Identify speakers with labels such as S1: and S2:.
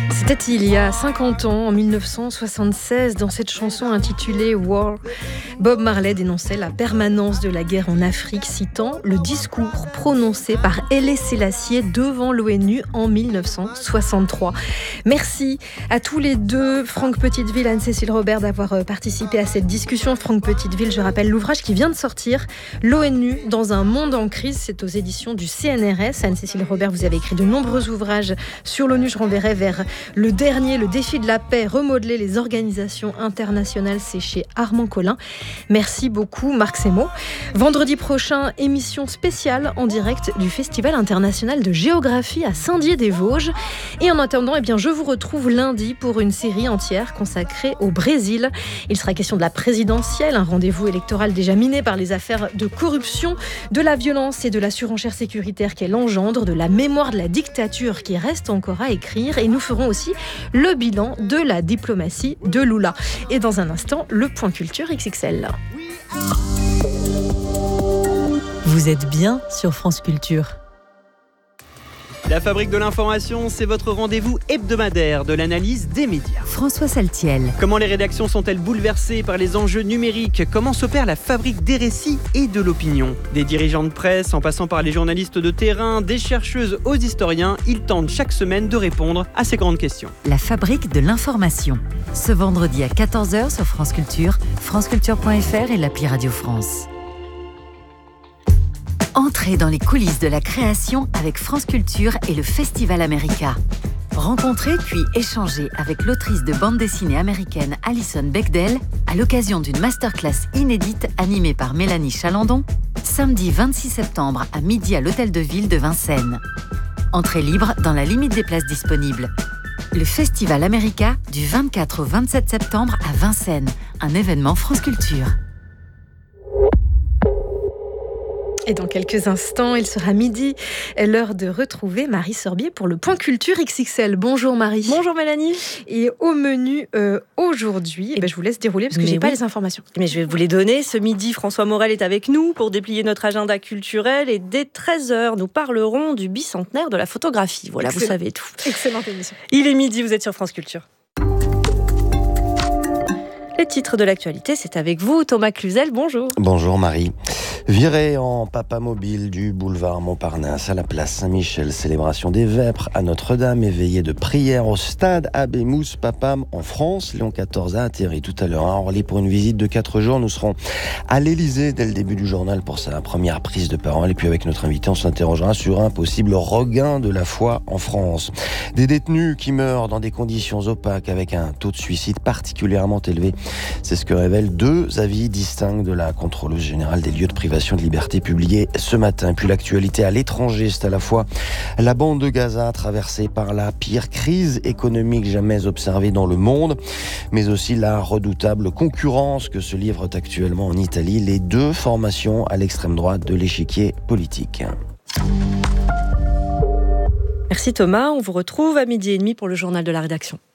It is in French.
S1: C'était il y a 50 ans, en 1976, dans cette chanson intitulée War, Bob Marley dénonçait la permanence de la guerre en Afrique, citant le discours prononcé par Haïlé Sélassié devant l'ONU en 1963. Merci à tous les deux, Franck Petiteville et Anne-Cécile Robert, d'avoir participé à cette discussion. Franck Petiteville, je rappelle l'ouvrage qui vient de sortir, L'ONU dans un monde en crise, c'est aux éditions du CNRS. Anne-Cécile Robert, vous avez écrit de nombreux ouvrages sur l'ONU, je renverrai vers le dernier, le défi de la paix, remodeler les organisations internationales, c'est chez Armand Collin. Merci beaucoup Marc Semo. Vendredi prochain, émission spéciale en direct du Festival international de géographie à Saint-Dié-des-Vosges. Et en attendant, je vous retrouve lundi pour une série entière consacrée au Brésil. Il sera question de la présidentielle, un rendez-vous électoral déjà miné par les affaires de corruption, de la violence et de la surenchère sécuritaire qu'elle engendre, de la mémoire de la dictature qui reste encore à écrire. Et nous ferons aussi le bilan de la diplomatie de Lula. Et dans un instant, le point culture XXL.
S2: Vous êtes bien sur France Culture.
S3: La Fabrique de l'information, c'est votre rendez-vous hebdomadaire de l'analyse des médias.
S2: François Saltiel.
S3: Comment les rédactions sont-elles bouleversées par les enjeux numériques ? Comment s'opère la fabrique des récits et de l'opinion ? Des dirigeants de presse, en passant par les journalistes de terrain, des chercheuses aux historiens, ils tentent chaque semaine de répondre à ces grandes questions.
S2: La Fabrique de l'information. Ce vendredi à 14h sur France Culture, franceculture.fr et l'appli Radio France. Entrez dans les coulisses de la création avec France Culture et le Festival America. Rencontrez puis échangez avec l'autrice de bande dessinée américaine Alison Bechdel à l'occasion d'une masterclass inédite animée par Mélanie Chalandon, samedi 26 septembre à midi à l'Hôtel de Ville de Vincennes. Entrée libre dans la limite des places disponibles. Le Festival America du 24 au 27 septembre à Vincennes, un événement France Culture.
S1: Et dans quelques instants, il sera midi, l'heure de retrouver Marie Sorbier pour le Point Culture XXL. Bonjour Marie.
S4: Bonjour Mélanie.
S1: Et au menu aujourd'hui, je vous laisse dérouler parce que j'ai pas les informations.
S4: Mais je vais vous les donner. Ce midi, François Morel est avec nous pour déplier notre agenda culturel et dès 13h, nous parlerons du bicentenaire de la photographie. Voilà, Excellent. Vous savez tout.
S1: Excellente émission.
S4: Il est midi, vous êtes sur France Culture. Les titres de l'actualité, c'est avec vous, Thomas Cluzel. Bonjour.
S5: Bonjour Marie. Viré en papamobile du boulevard Montparnasse à la place Saint-Michel, célébration des Vêpres à Notre-Dame et veillée de prière au stade Abbé Mousse Papam en France. Léon XIV a atterri tout à l'heure à Orly pour une visite de 4 jours. Nous serons à l'Élysée dès le début du journal pour sa première prise de parole. Et puis avec notre invité, on s'interrogera sur un possible regain de la foi en France. Des détenus qui meurent dans des conditions opaques avec un taux de suicide particulièrement élevé. C'est ce que révèlent 2 avis distincts de la contrôleuse générale des lieux de privation de liberté publiée ce matin. Puis l'actualité à l'étranger, c'est à la fois la bande de Gaza traversée par la pire crise économique jamais observée dans le monde, mais aussi la redoutable concurrence que se livrent actuellement en Italie les 2 formations à l'extrême droite de l'échiquier politique.
S4: Merci Thomas, on vous retrouve à 12h30 pour le journal de la rédaction.